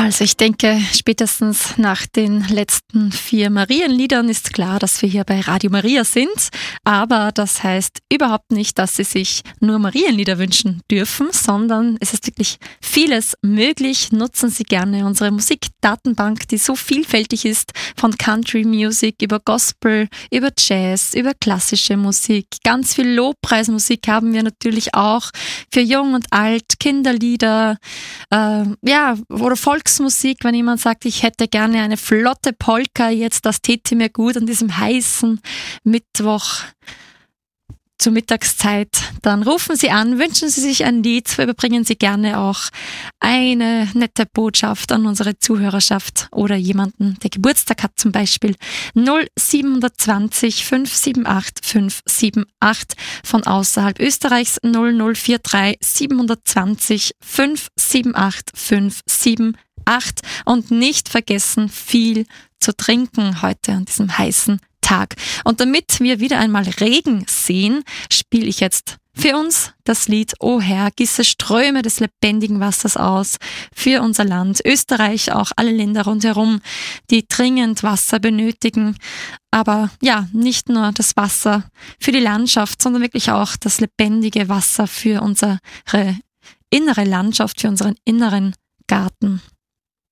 Ja, also ich denke, spätestens nach den letzten 4 Marienliedern ist klar, dass wir hier bei Radio Maria sind. Aber das heißt überhaupt nicht, dass Sie sich nur Marienlieder wünschen dürfen, sondern es ist wirklich vieles möglich. Nutzen Sie gerne unsere Musikdatenbank, die so vielfältig ist, von Country Music über Gospel, über Jazz, über klassische Musik. Ganz viel Lobpreismusik haben wir natürlich auch für Jung und Alt, Kinderlieder, oder Volksmusik, wenn jemand sagt, ich hätte gerne eine flotte Polka jetzt, das täte mir gut an diesem heißen Mittwoch zur Mittagszeit, dann rufen Sie an, wünschen Sie sich ein Lied, überbringen Sie gerne auch eine nette Botschaft an unsere Zuhörerschaft oder jemanden, der Geburtstag hat zum Beispiel. 0720 578 578 von außerhalb Österreichs 0043 720 578 578 und nicht vergessen, viel zu trinken heute an diesem heißen Tag. Und damit wir wieder einmal Regen sehen, spiele ich jetzt für uns das Lied O Herr, gieße Ströme des lebendigen Wassers aus für unser Land, Österreich, auch alle Länder rundherum, die dringend Wasser benötigen. Aber ja, nicht nur das Wasser für die Landschaft, sondern wirklich auch das lebendige Wasser für unsere innere Landschaft, für unseren inneren Garten.